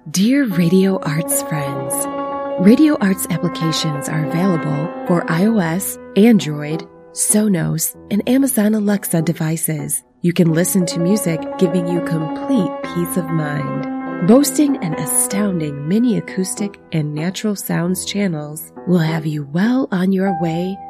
Dear Radio Arts friends, Radio Arts applications are available for iOS, Android, Sonos, and Amazon Alexa devices. You can listen to music giving you complete peace of mind. Boasting an astounding mini acoustic and natural sounds channels will have you well on your way